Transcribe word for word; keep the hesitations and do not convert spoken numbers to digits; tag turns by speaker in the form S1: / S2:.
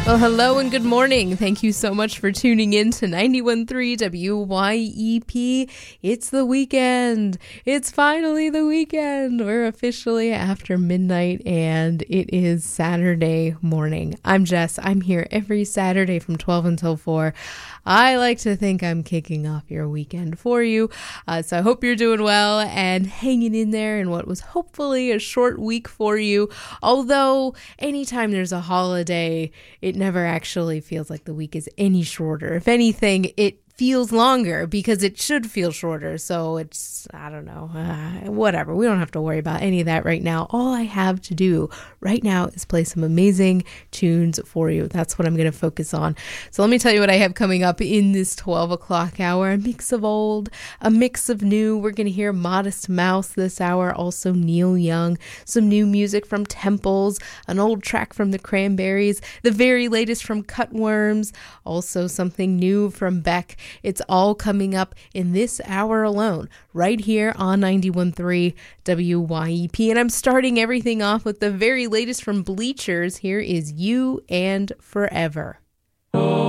S1: Well, hello and good morning. Thank you so much for tuning in to ninety-one point three W Y E P. It's the weekend. It's finally the weekend. We're officially after midnight and it is Saturday morning. I'm Jess. I'm here every Saturday from twelve until four. I like to think I'm kicking off your weekend for you. Uh, so I hope you're doing well and hanging in there in what was hopefully a short week for you. Although anytime there's a holiday, it never actually feels like the week is any shorter. If anything, it feels longer because it should feel shorter. So it's, I don't know, uh, whatever. We don't have to worry about any of that right now. All I have to do right now is play some amazing tunes for you. That's what I'm going to focus on. So let me tell you what I have coming up in this twelve o'clock hour. A mix of old, a mix of new. We're going to hear Modest Mouse this hour, also Neil Young, some new music from Temples, an old track from the Cranberries, the very latest from Cutworms, also something new from Beck. It's all coming up in this hour alone, right here on ninety-one point three W Y E P. And I'm starting everything off with the very latest from Bleachers. Here is You and Forever.